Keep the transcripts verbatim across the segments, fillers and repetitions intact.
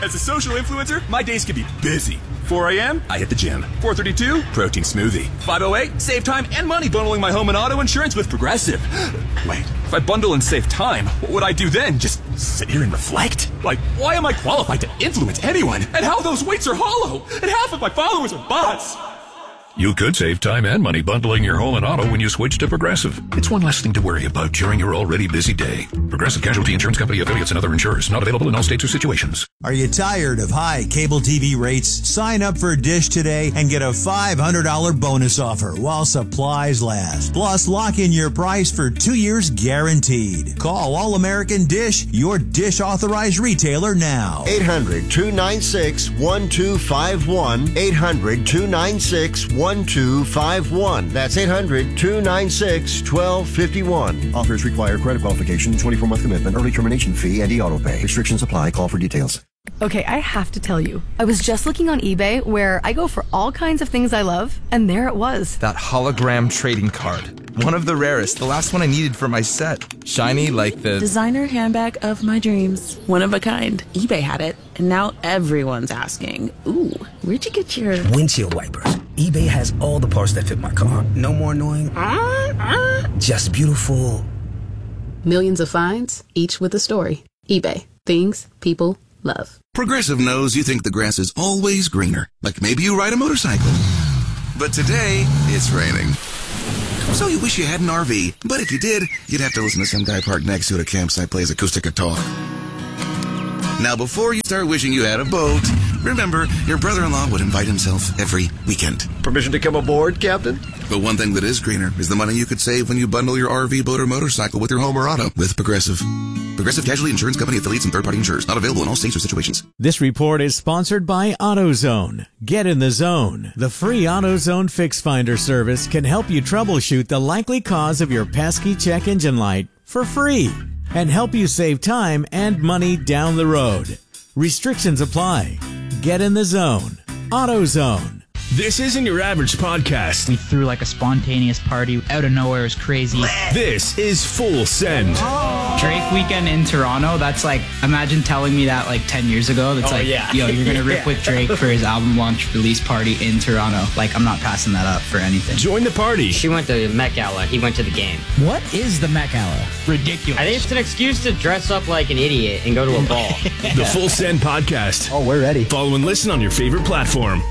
As a social influencer, my days can be busy. four a.m., I hit the gym. four thirty-two, protein smoothie. five oh eight, save time and money bundling my home and auto insurance with Progressive. Wait, if I bundle and save time, what would I do then? Just sit here and reflect? Like, why am I qualified to influence anyone? And how those weights are hollow? And half of my followers are bots. You could save time and money bundling your home and auto when you switch to Progressive. It's one less thing to worry about during your already busy day. Progressive Casualty Insurance Company, affiliates, and other insurers. Not available in all states or situations. Are you tired of high cable T V rates? Sign up for Dish today and get a five hundred dollars bonus offer while supplies last. Plus, lock in your price for two years guaranteed. Call All American Dish, your Dish authorized retailer now. eight hundred, two nine six, one two five one. eight hundred, two nine six, one two five one. That's eight hundred, two nine six, one two five one. Offers require credit qualification, twenty-four month commitment, early termination fee, and e-auto pay. Restrictions apply. Call for details. Okay, I have to tell you, I was just looking on eBay where I go for all kinds of things I love, and there it was. That hologram trading card. One of the rarest, the last one I needed for my set. Shiny like the designer handbag of my dreams. One of a kind. eBay had it, and now everyone's asking, ooh, where'd you get your windshield wipers? eBay has all the parts that fit my car. No more annoying, uh, uh. just beautiful. Millions of finds, each with a story. eBay. Things people love. Progressive knows you think the grass is always greener. Like maybe you ride a motorcycle. But today, it's raining. So you wish you had an R V. But if you did, you'd have to listen to some guy parked next to it at a campsite plays acoustic guitar. Now, before you start wishing you had a boat, remember, your brother-in-law would invite himself every weekend. Permission to come aboard, Captain? But one thing that is greener is the money you could save when you bundle your R V, boat, or motorcycle with your home or auto with Progressive. Progressive Casualty Insurance Company, affiliates, and third-party insurers. Not available in all states or situations. This report is sponsored by AutoZone. Get in the zone. The free AutoZone Fix Finder service can help you troubleshoot the likely cause of your pesky check engine light for free and help you save time and money down the road. Restrictions apply. Get in the zone. AutoZone. This isn't your average podcast. We threw like a spontaneous party out of nowhere. It was crazy. This is Full Send. Oh. Drake weekend in Toronto. That's like, imagine telling me that like ten years ago. That's oh, like, yeah. yo, you're going to rip yeah. with Drake for his album launch release party in Toronto. Like, I'm not passing that up for anything. Join the party. She went to Met Gala. He went to the game. What is the Met Gala? Ridiculous. I think it's an excuse to dress up like an idiot and go to a ball. The Full Send podcast. Oh, we're ready. Follow and listen on your favorite platform.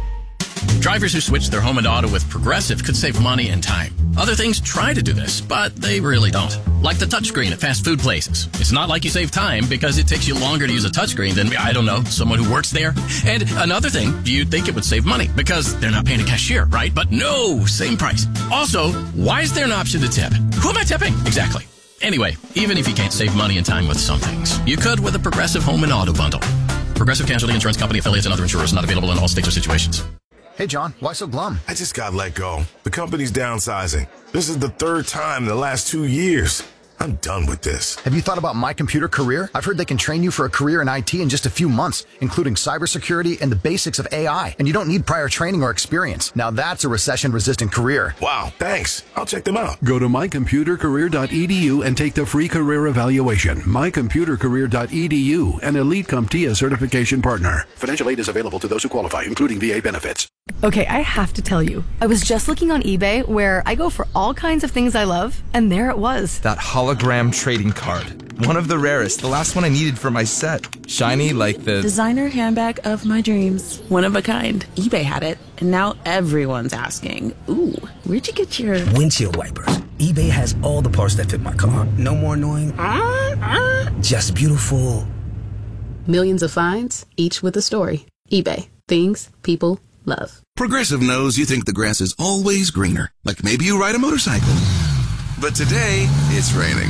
Drivers who switch their home and auto with Progressive could save money and time. Other things try to do this, but they really don't. Like the touchscreen at fast food places. It's not like you save time because it takes you longer to use a touchscreen than, I don't know, someone who works there. And another thing, you'd think it would save money because they're not paying a cashier, right? But no, same price. Also, why is there an option to tip? Who am I tipping? Exactly. Anyway, even if you can't save money and time with some things, you could with a Progressive home and auto bundle. Progressive Casualty Insurance Company, affiliates, and other insurers. Not available in all states or situations. Hey, John, why so glum? I just got let go. The company's downsizing. This is the third time in the last two years. I'm done with this. Have you thought about My Computer Career? I've heard they can train you for a career in I T in just a few months, including cybersecurity and the basics of A I. And you don't need prior training or experience. Now that's a recession-resistant career. Wow, thanks. I'll check them out. Go to my computer career dot e d u and take the free career evaluation. my computer career dot e d u, an Elite CompTIA certification partner. Financial aid is available to those who qualify, including V A benefits. Okay, I have to tell you, I was just looking on eBay where I go for all kinds of things I love, and there it was. That hologram trading card. One of the rarest, the last one I needed for my set. Shiny like the designer handbag of my dreams. One of a kind. eBay had it, and now everyone's asking, ooh, where'd you get your windshield wipers? eBay has all the parts that fit my car. No more annoying, uh, uh. just beautiful. Millions of finds, each with a story. eBay. Things people love. Progressive knows you think the grass is always greener. Like maybe you ride a motorcycle. But today, it's raining.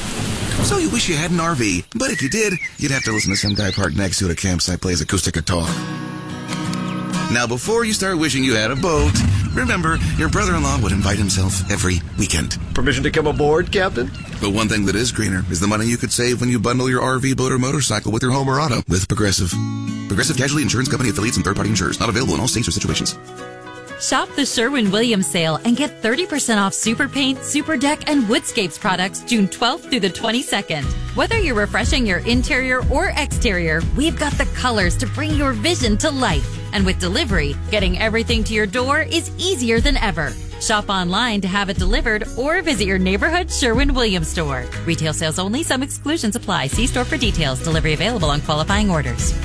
So you wish you had an R V. But if you did, you'd have to listen to some guy parked next to it at a campsite plays acoustic guitar. Now, before you start wishing you had a boat, remember, your brother-in-law would invite himself every weekend. Permission to come aboard, Captain? But one thing that is greener is the money you could save when you bundle your R V, boat, or motorcycle with your home or auto with Progressive. Progressive Casualty Insurance Company, affiliates, and third-party insurers. Not available in all states or situations. Shop the Sherwin-Williams sale and get thirty percent off Super Paint, Super Deck, and Woodscapes products June twelfth through the twenty-second. Whether you're refreshing your interior or exterior, we've got the colors to bring your vision to life. And with delivery, getting everything to your door is easier than ever. Shop online to have it delivered or visit your neighborhood Sherwin-Williams store. Retail sales only. Some exclusions apply. See store for details. Delivery available on qualifying orders.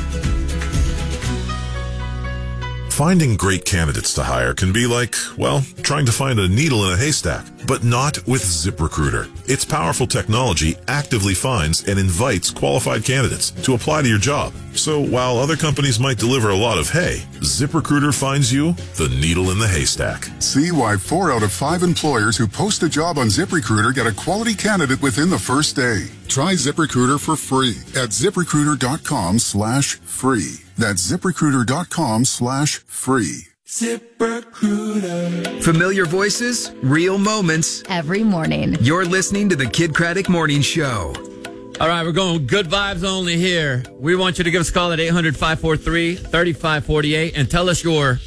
Finding great candidates to hire can be like, well, trying to find a needle in a haystack, but not with ZipRecruiter. Its powerful technology actively finds and invites qualified candidates to apply to your job. So while other companies might deliver a lot of hay, ZipRecruiter finds you the needle in the haystack. See why four out of five employers who post a job on ZipRecruiter get a quality candidate within the first day. Try ZipRecruiter for free at ZipRecruiter.com slash free. That's ZipRecruiter.com slash free. ZipRecruiter. Familiar voices, real moments. Every morning. You're listening to the Kid Craddock Morning Show. All right, we're going good vibes only here. We want you to give us a call at eight hundred, five four three, three five four eight and tell us your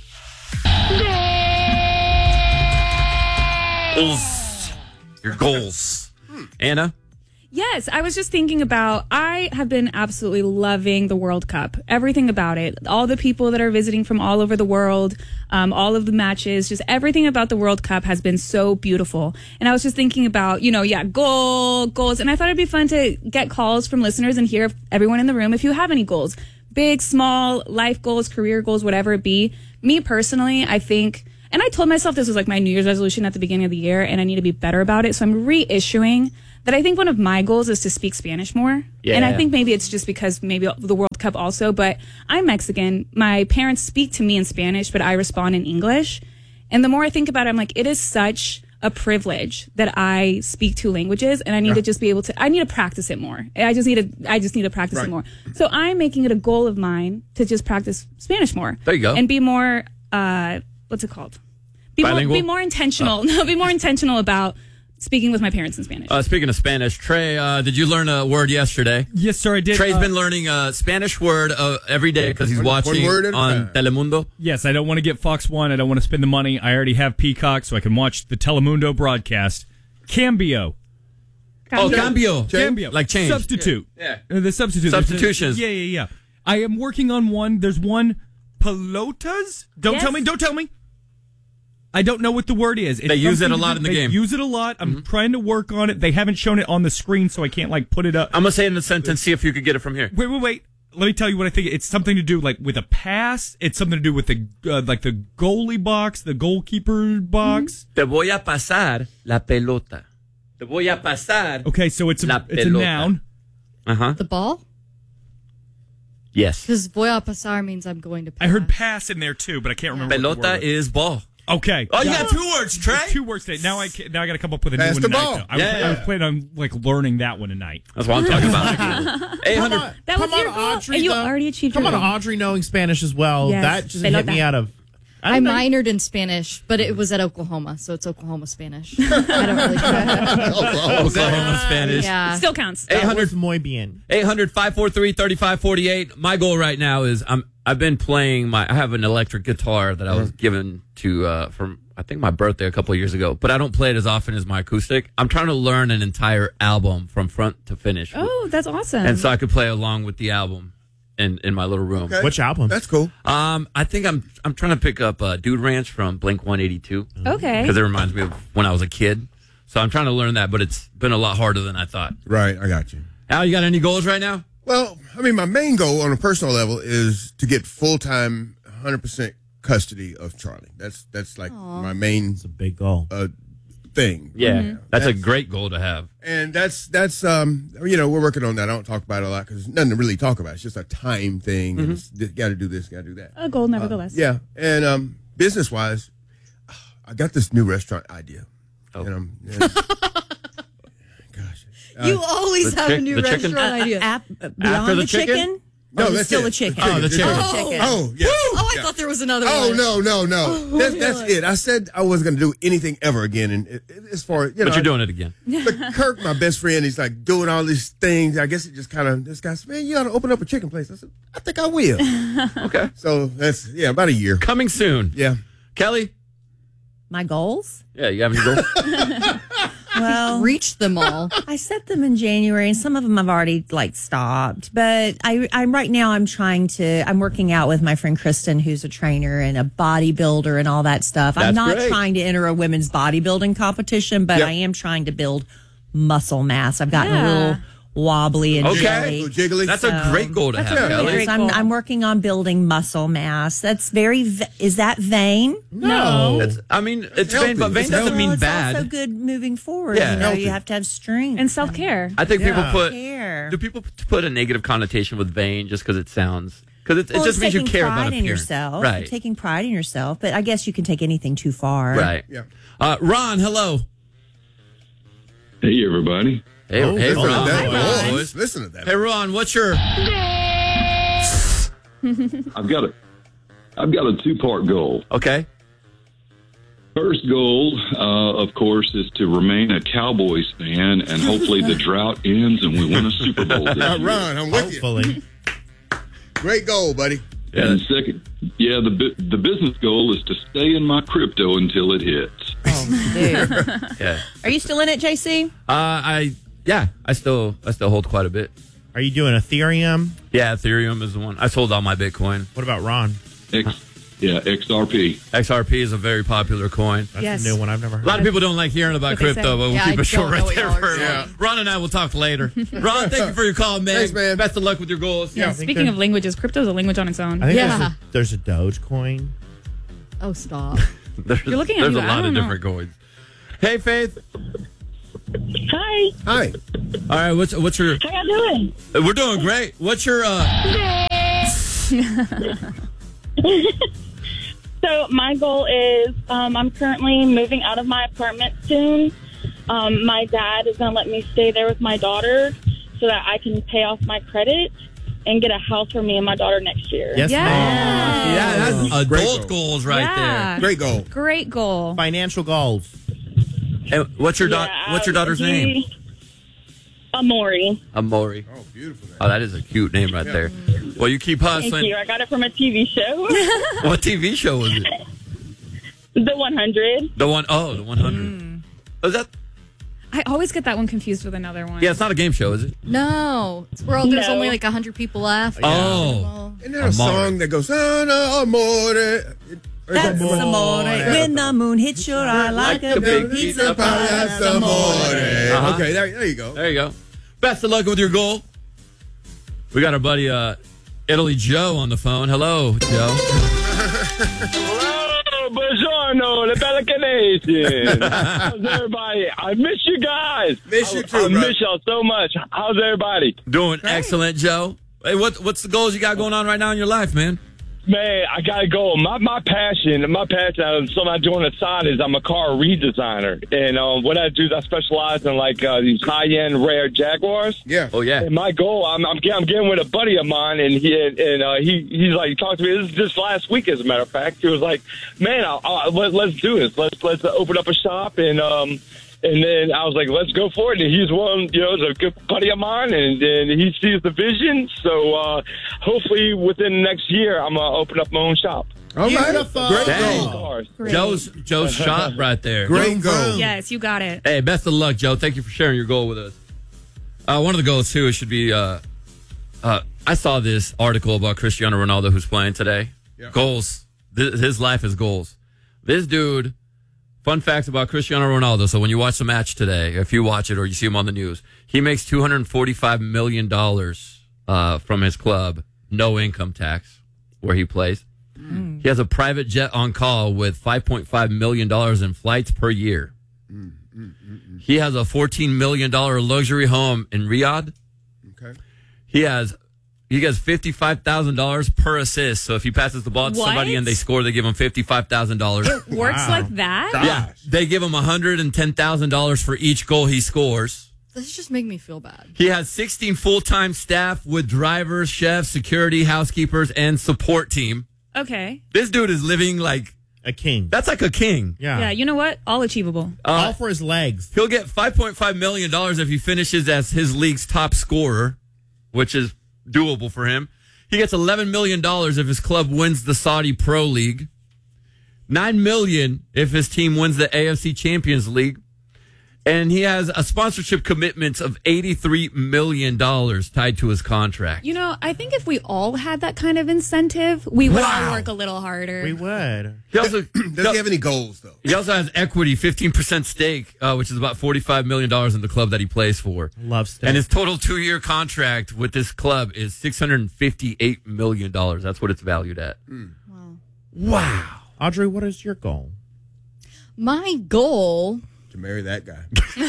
goals. Your goals. Anna? Yes, I was just thinking about, I have been absolutely loving the World Cup. Everything about it. All the people that are visiting from all over the world, um, all of the matches, just everything about the World Cup has been so beautiful. And I was just thinking about, you know, yeah, goal, goals. And I thought it'd be fun to get calls from listeners and hear everyone in the room if you have any goals. Big, small, life goals, career goals, whatever it be. Me personally, I think, and I told myself this was like my New Year's resolution at the beginning of the year, and I need to be better about it. So I'm reissuing that I think one of my goals is to speak Spanish more. Yeah. And I think maybe it's just because maybe the World Cup also, but I'm Mexican. My parents speak to me in Spanish, but I respond in English. And the more I think about it, I'm like, it is such a privilege that I speak two languages, and I need Yeah. to just be able to, I need to practice it more. I just need to, I just need to practice Right. it more. So I'm making it a goal of mine to just practice Spanish more. There you go. And be more, uh, what's it called? Be more, Bilingual? be more intentional. No, be more intentional about speaking with my parents in Spanish. Uh, speaking of Spanish, Trey, uh, did you learn a word yesterday? Yes, sir, I did. Trey's Uh, been learning a Spanish word uh, every day because he's One- one watching word at a on time. Telemundo. Yes, I don't want to get Fox One. I don't want to spend the money. I already have Peacock, so I can watch the Telemundo broadcast. Cambio. Oh, cambio. Cambio. Like change. Substitute. Yeah. Uh, the substitute. Substitutions. Yeah, yeah, yeah. I am working on one. There's one, pelotas? Don't Yes. tell me. Don't tell me. I don't know what the word is. It's They use it something a to lot do- in the they game. use it a lot. I'm trying to work on it. They haven't shown it on the screen, so I can't, like, put it up. I'm going to say it in a sentence, see if you could get it from here. Wait, wait, wait. Let me tell you what I think. It's something to do like with a pass. It's something to do with the uh, like the goalie box, the goalkeeper box. Te voy a pasar la pelota. Te voy a pasar. Okay, so it's a la it's a pelota. noun. Uh huh. The ball? Yes. Because voy a pasar means I'm going to pass. I heard pass in there too, but I can't remember. what the Pelota word was. is ball. Okay. Oh, you Got got it. two words, Trey. There's two words today. Now I can, now I got to come up with a Pass new the one tonight. ball. though. I, was, Yeah, I was yeah. planning on like learning that one tonight. That's what I'm talking about. eight hundred. That was Come your on, goal, Audrey. and you though. already achieved Come your on, goal. Audrey knowing Spanish as well. Yes, That just hit me pelota. out of. I minored in Spanish, but it was at Oklahoma, so it's Oklahoma Spanish. I don't really care. Oklahoma Spanish. Yeah. Still counts. eight hundred, muy bien. eight hundred, five four three, three five four eight. My goal right now is I'm I've been playing my I have an electric guitar that I was given to uh from I think my birthday a couple of years ago, but I don't play it as often as my acoustic. I'm trying to learn an entire album from front to finish. Oh, that's awesome. And so I could play along with the album in, in my little room. Okay. Which album? That's cool. Um, I think I'm I'm trying to pick up uh, Dude Ranch from Blink one eighty-two. Okay. Because it reminds me of when I was a kid. So I'm trying to learn that, but it's been a lot harder than I thought. Right, I got you. Al, you got any goals right now? Well, I mean, my main goal on a personal level is to get full time, one hundred percent custody of Charlie. That's that's like Aw. my main. It's a big goal. Uh, thing. Yeah, Mm-hmm. that's, a great goal to have. And that's that's um you know we're working on that. I don't talk about it a lot because there's nothing to really talk about. It's just a time thing. And it's got to do this, got to do that. A goal, nevertheless. Yeah, and um business wise, I got this new restaurant idea. Oh. And I'm, and, You Uh, always the have chick- a new the chicken? restaurant idea. Uh, beyond the the chicken? chicken? No, Or is it that's still it. a chicken. Oh, the chicken. Oh, oh, yeah. Oh, I Yeah. thought there was another Oh one. no, no, no! Oh, that's that's really? it. I said I wasn't going to do anything ever again, and it, it, as far you know, But you're doing it again. But Kirk, my best friend, he's like doing all these things. I guess it just kind of this guy said, "Man, you ought to open up a chicken place." I said, "I think I will." Okay. So that's yeah, about a year Coming soon. Yeah. Kelly? My goals? Yeah, you have any goals? Well, reached them all. I set them in January, and some of them I've already like stopped. But I, I'm right now. I'm trying to. I'm working out with my friend Kristen, who's a trainer and a bodybuilder and all that stuff. I'm That's not great. trying to enter a women's bodybuilding competition, but Yep. I am trying to build muscle mass. I've gotten Yeah. a little wobbly and Okay. jelly. Jiggly. That's a great goal to That's have, a really Kelly. great I'm, I'm working on building muscle mass. That's very. v- Is that vain? No. It's, I mean, it's vain, but vain doesn't Well, mean it's bad. also good moving forward. Yeah. You know, Healthy. you have to have strength and self care. I think people put. Care. Do people p- put a negative connotation with vain just because it sounds? Because it, it Well, just it's means you taking care pride about in appearance. yourself. Right. You're taking pride in yourself, but I guess you can take anything too far. Right. Yeah. Uh, Ron, hello. Hey, everybody. Hey, Oh, hey, listen to Ron. that Hey, voice. boys. Listen to that. Hey, Ron, what's your? I've got a, I've got a two-part goal. Okay. First goal, uh, of course, is to remain a Cowboys fan, and hopefully the drought ends and we win a Super Bowl this All year. right, I'm with you. Great goal, buddy. And second, yeah, the bu- the business goal is to stay in my crypto until it hits. Yeah. Are you still in it, J C? Uh, I yeah, I still I still hold quite a bit. Are you doing Ethereum? Yeah, Ethereum is the one. I sold all my Bitcoin. What about Ron? X, yeah, X R P. X R P is a very popular coin. That's Yes. a new one I've never heard A lot of of. people don't like hearing about What they crypto, say. but we'll Yeah, keep I it short don't right know what there. y'all For are saying. Ron and I will talk later. Ron, thank you for your call, man. Thanks, man. Best of luck with your goals. Yeah, speaking of languages, crypto is a language on its own. I think yeah. there's, a, there's a Dogecoin. Oh, stop. There's, You're looking at there's me a like, I lot of don't know. different coins. Hey, Faith. Hi. Hi. All right, what's what's your? How y'all doing? Uh, We're doing great. What's your? uh So my goal is um, I'm currently moving out of my apartment soon. Um, my dad is going to let me stay there with my daughter so that I can pay off my credit and get a house for me and my daughter next year. Yes, ma'am. Yeah, that's Great adult goal. goals right Yeah. there. Great goal. Great goal. Financial goals. And what's your daughter? Yeah, What's your daughter's he- name? Amori. Amori. Oh, beautiful. Oh, that is a cute name right there. Well, you keep Thank hustling. you. I got it from a T V show. What T V show was it? The one hundred. The one oh the one hundred. Mm. Oh, is that? I always get that one confused with another one. Yeah, it's not a game show, is it? No. It's where there's No. only like one hundred people left. Oh. Isn't there a song that goes, Sana Amore? That's amore. When the moon hits your eye like, a big pizza pie. That's amore. Uh-huh. Okay, there, there you go. There you go. Best of luck with your goal. We got our buddy uh, Italy Joe on the phone. Hello, Joe. Hello, buongiorno, le belle Canadian. How's everybody? I miss you guys. Miss you I, too, I bro. miss y'all so much. How's everybody? Doing excellent, Joe. Hey, what what's the goals you got going on right now in your life, man? Man, I gotta go. My my passion, my passion, uh, something I'm doing aside is I'm a car redesigner, and um, what I do is I specialize in like uh, these high end rare Jaguars. Yeah. Oh yeah. And my goal, I'm I'm, get- I'm getting with a buddy of mine, and he and uh, he he's like he talked to me. This is just last week, as a matter of fact. He was like, "Man, I'll, I'll, let, let's do this. Let's let's open up a shop." And um, and then I was like, "Let's go for it." And he's one, you know, is a good buddy of mine, and, and he sees the vision. So uh, hopefully, within the next year, I'm gonna open up my own shop. All right. Beautiful. Great Dang. goal. Great. Joe's Joe's shot right there. Great goal. Yes, you got it. Hey, best of luck, Joe. Thank you for sharing your goal with us. Uh, one of the goals too should be. Uh, uh, I saw this article about Cristiano Ronaldo who's playing today. Yeah. Goals. Th- his life is goals. This dude. Fun fact about Cristiano Ronaldo. So when you watch the match today, if you watch it or you see him on the news, he makes two hundred forty-five million dollars uh, from his club, no income tax, where he plays. Mm. He has a private jet on call with five point five million dollars in flights per year. Mm, mm, mm, mm. He has a fourteen million dollars luxury home in Riyadh. Okay. He has he gets fifty-five thousand dollars per assist. So if he passes the ball to What? somebody and they score, they give him fifty-five thousand dollars. It works like that? Yeah, they give him one hundred ten thousand dollars for each goal he scores. This just make me feel bad. He has sixteen full-time staff with drivers, chefs, security, housekeepers, and support team. Okay. This dude is living like a king. That's like a king. Yeah. Yeah, you know what? All achievable. Uh, All for his legs. He'll get five point five million dollars if he finishes as his league's top scorer, which is doable for him. He gets eleven million dollars if his club wins the Saudi Pro League. Nine million if his team wins the A F C Champions League. And he has a sponsorship commitment of eighty-three million dollars tied to his contract. You know, I think if we all had that kind of incentive, we would Wow. all work a little harder. We would. He also, Does he have any goals, though? he also has equity, fifteen percent stake, uh, which is about forty-five million dollars in the club that he plays for. Love stuff. And his total two-year contract with this club is six hundred fifty-eight million dollars. That's what it's valued at. Mm. Wow. Audrey, what is your goal? My goal. To marry that guy.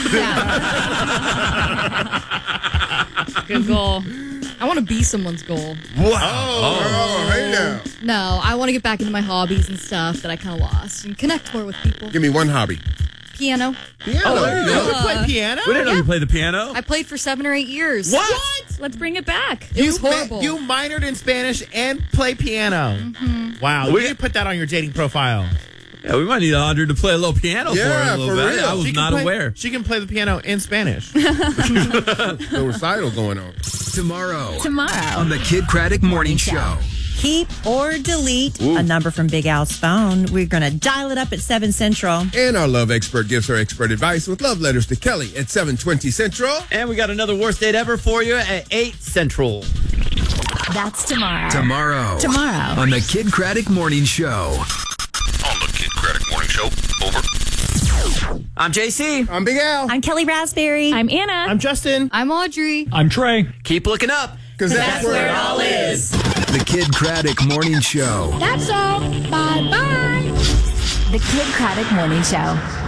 Good goal. I want to be someone's goal. Wow. Oh, oh, hey now. No, I want to get back into my hobbies and stuff that I kind of lost and connect more with people. Give me one hobby. Piano. Piano. Oh, there you go. You Uh, play piano? We didn't know you played the piano. I played for seven or eight years. What? Let's bring it back. It was You ma- horrible. You minored in Spanish and play piano. Mhm. Wow. We- you need to put that on your dating profile. Yeah, we might need Audrey to play a little piano Yeah, for us a little for bit. real. I was She can not play- aware. She can play the piano in Spanish. The recital going on. Tomorrow. Tomorrow. On the Kid Craddock Morning Show. Keep or delete a number from Big Al's phone. We're going to dial it up at seven Central. And our love expert gives her expert advice with love letters to Kelly at seven twenty Central. And we got another worst date ever for you at eight Central. That's tomorrow. Tomorrow. Tomorrow. On the Kid Craddock Morning Show. On the Kid Craddock Morning Show. Over. I'm J C. I'm Big Al. I'm Kelly Raspberry. I'm Anna. I'm Justin. I'm Audrey. I'm Trey. Keep looking up. Because that's, where it all is. The Kid Craddock Morning Show. That's all. Bye bye. The Kid Craddock Morning Show.